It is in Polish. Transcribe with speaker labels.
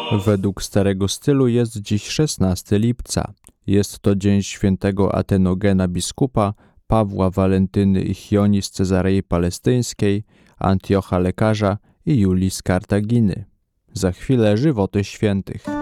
Speaker 1: Według starego stylu jest dziś 16 lipca. Jest to dzień świętego Atenogena biskupa, Pawła Walentyny i Chioni z Cezarei Palestyńskiej, Antiocha lekarza i Julii z Kartaginy. Za chwilę żywoty świętych.